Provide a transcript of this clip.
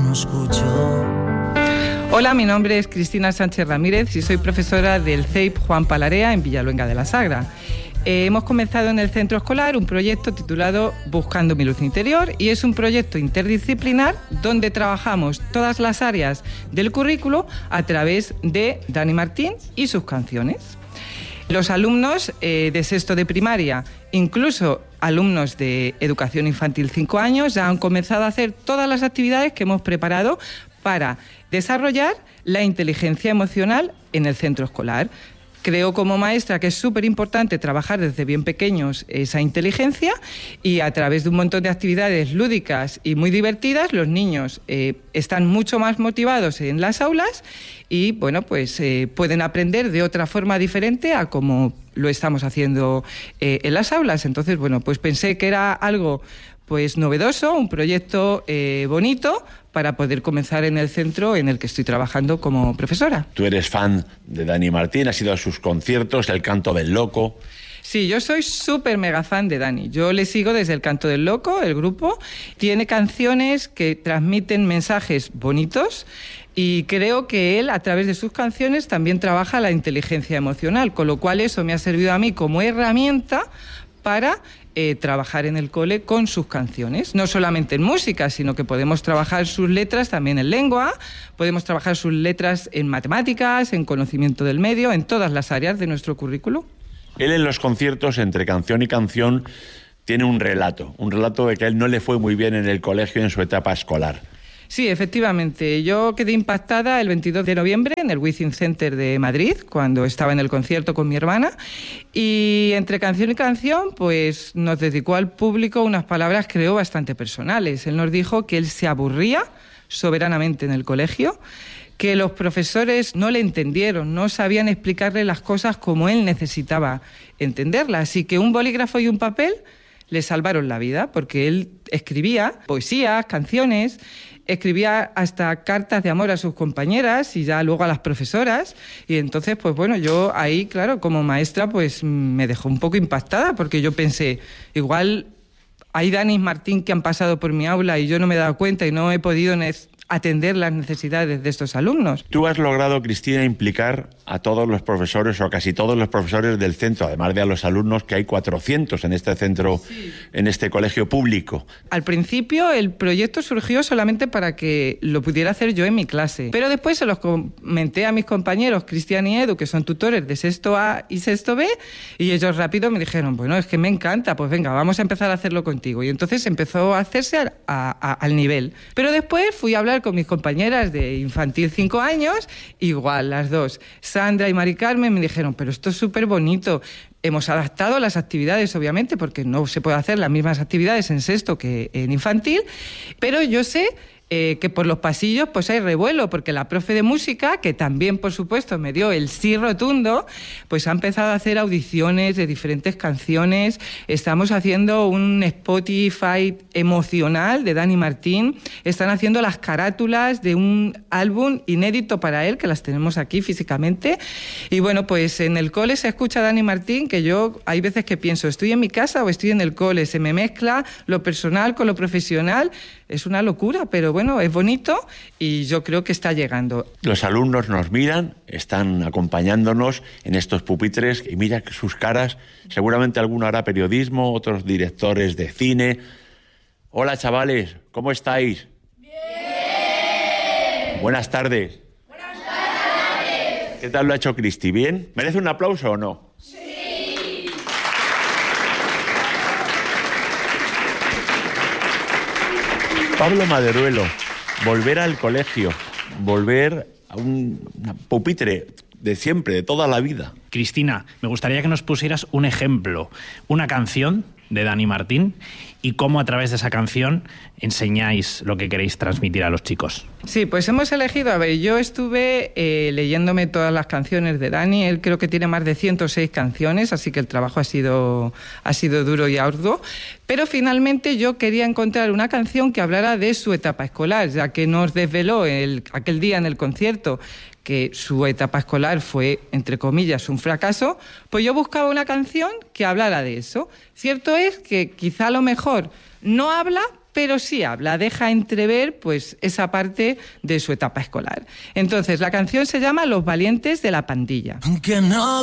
no escucho. Hola, mi nombre es Cristina Sánchez Ramírez y soy profesora del CEIP Juan Palarea en Villaluenga de la Sagra. Hemos comenzado en el centro escolar un proyecto titulado Buscando mi luz interior y es un proyecto interdisciplinar donde trabajamos todas las áreas del currículo a través de Dani Martín y sus canciones. Los alumnos de sexto de primaria, incluso alumnos de educación infantil 5 años, ya han comenzado a hacer todas las actividades que hemos preparado para desarrollar la inteligencia emocional en el centro escolar. Creo como maestra que es súper importante trabajar desde bien pequeños esa inteligencia y a través de un montón de actividades lúdicas y muy divertidas los niños están mucho más motivados en las aulas y bueno, pues pueden aprender de otra forma diferente a como lo estamos haciendo en las aulas. Entonces, bueno, pues pensé que era algo pues novedoso, un proyecto bonito para poder comenzar en el centro en el que estoy trabajando como profesora. Tú eres fan de Dani Martín, has ido a sus conciertos, El Canto del Loco. Sí, yo soy súper mega fan de Dani. Yo le sigo desde El Canto del Loco, el grupo. Tiene canciones que transmiten mensajes bonitos y creo que él, a través de sus canciones, también trabaja la inteligencia emocional, con lo cual eso me ha servido a mí como herramienta para trabajar en el cole con sus canciones, no solamente en música, sino que podemos trabajar sus letras también en lengua, podemos trabajar sus letras en matemáticas, en conocimiento del medio, en todas las áreas de nuestro currículo. Él en los conciertos, entre canción y canción, tiene un relato de que a él no le fue muy bien en el colegio en su etapa escolar. Sí, efectivamente. Yo quedé impactada el 22 de noviembre en el Wizzing Center de Madrid, cuando estaba en el concierto con mi hermana, y entre canción y canción, pues nos dedicó al público unas palabras, creo, bastante personales. Él nos dijo que él se aburría soberanamente en el colegio, que los profesores no le entendieron, no sabían explicarle las cosas como él necesitaba entenderlas, y que un bolígrafo y un papel le salvaron la vida, porque él escribía poesías, canciones, escribía hasta cartas de amor a sus compañeras y ya luego a las profesoras, y entonces pues bueno, yo ahí claro, como maestra pues me dejó un poco impactada, porque yo pensé, igual hay Dani Martín que han pasado por mi aula y yo no me he dado cuenta y no he podido atender las necesidades de estos alumnos. Tú has logrado, Cristina, implicar a todos los profesores o a casi todos los profesores del centro, además de a los alumnos, que hay 400 en este centro, sí, en este colegio público. Al principio el proyecto surgió solamente para que lo pudiera hacer yo en mi clase, pero después se los comenté a mis compañeros Cristian y Edu, que son tutores de sexto A y sexto B, y ellos rápido me dijeron, bueno, es que me encanta, pues venga, vamos a empezar a hacerlo contigo. Y entonces empezó a hacerse al nivel. Pero después fui a hablar con mis compañeras de infantil 5 años, igual las dos, Sandra y Mari Carmen, me dijeron, pero esto es súper bonito. Hemos adaptado las actividades, obviamente, porque no se puede hacer las mismas actividades en sexto que en infantil, pero yo sé que por los pasillos pues hay revuelo, porque la profe de música, que también por supuesto me dio el sí rotundo, pues ha empezado a hacer audiciones de diferentes canciones. Estamos haciendo un Spotify emocional de Dani Martín, están haciendo las carátulas de un álbum inédito para él, que las tenemos aquí físicamente, y bueno, pues en el cole se escucha Dani Martín, que yo hay veces que pienso, ¿estoy en mi casa o estoy en el cole? Se me mezcla lo personal con lo profesional, es una locura, pero bueno, es bonito y yo creo que está llegando. Los alumnos nos miran, están acompañándonos en estos pupitres y mira sus caras, seguramente alguno hará periodismo, otros directores de cine. Hola chavales, ¿cómo estáis? ¡Bien! Buenas tardes. Buenas tardes. ¿Qué tal lo ha hecho Cristi? ¿Bien? ¿Merece un aplauso o no? Sí. Pablo Maderuelo, volver al colegio, volver a un pupitre de siempre, de toda la vida. Cristina, me gustaría que nos pusieras un ejemplo, una canción de Dani Martín y cómo a través de esa canción enseñáis lo que queréis transmitir a los chicos. Sí, pues hemos elegido, a ver, yo estuve leyéndome todas las canciones de Dani, él creo que tiene más de 106 canciones, así que el trabajo ha sido duro y arduo, pero finalmente yo quería encontrar una canción que hablara de su etapa escolar, ya que nos desveló aquel día en el concierto que su etapa escolar fue, entre comillas, un fracaso, pues yo buscaba una canción que hablara de eso. Cierto es que quizá a lo mejor no habla, pero sí habla, deja entrever pues esa parte de su etapa escolar. Entonces, la canción se llama Los valientes de la pandilla. Aunque no